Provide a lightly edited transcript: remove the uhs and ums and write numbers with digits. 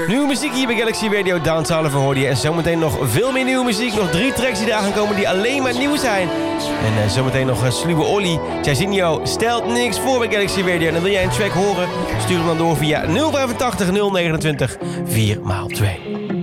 Nieuwe muziek hier bij Galaxy Radio. Dance Oliver hoorde je. En zometeen nog veel meer nieuwe muziek. Nog 3 tracks die eraan gaan komen die alleen maar nieuw zijn. En zometeen nog Sluwe Olly, Jairzinho. Stelt niks voor bij Galaxy Radio. En dan wil jij een track horen? Stuur hem dan door via 085 029 4x2.